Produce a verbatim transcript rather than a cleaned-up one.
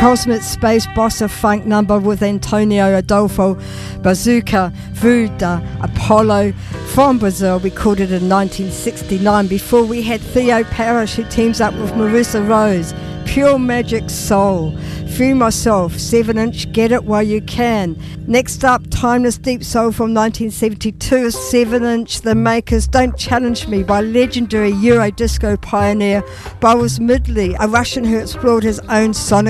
Cosmic Space Bossa Funk number with Antonio Adolfo Bazooka Vuda Apollo from Brazil, recorded in nineteen sixty-nine. Before we had Theo Parrish, who teams up with Marissa Rose, Pure Magic Soul. Free Myself, seven inch Get It While You Can. Next up, Timeless Deep Soul from nineteen seventy-two, seven inch The Makers Don't Challenge Me by legendary Euro disco pioneer Boris Midley, a Russian who explored his own sonic